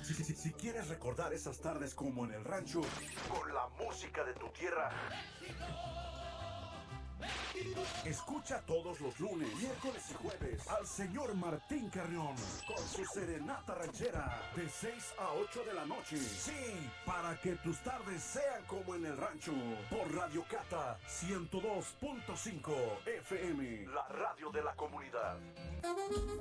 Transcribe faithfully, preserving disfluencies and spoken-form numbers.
Si, si, si quieres recordar esas tardes como en el rancho, con la música de tu tierra, escucha todos los lunes, miércoles y jueves al señor Martín Carrión con su serenata ranchera de seis a ocho de la noche. Sí, para que tus tardes sean como en el rancho. Por Radio Cata ciento dos punto cinco F M, la radio de la comunidad.